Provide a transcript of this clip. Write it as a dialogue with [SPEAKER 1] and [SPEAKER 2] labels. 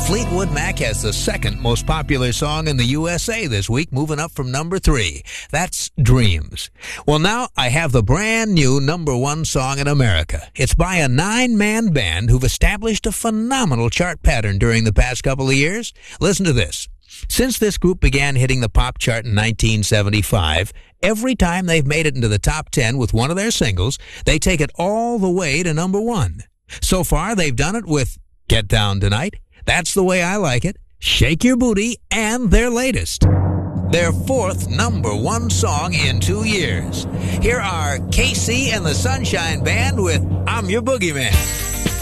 [SPEAKER 1] Fleetwood Mac has the second most popular song in the USA this week, moving up from number 3. That's Dreams. Well, now I have the brand new number 1 song in America. It's by a 9-man band who've established a phenomenal chart pattern during the past couple of years. Listen to this. Since this group began hitting the pop chart in 1975, every time they've made it into the top 10 with one of their singles, they take it all the way to number 1. So far, they've done it with Get Down Tonight, That's the Way I Like It, Shake Your Booty, and their latest. Their 4th number 1 song in 2 years. Here are KC and the Sunshine Band with I'm Your Boogeyman.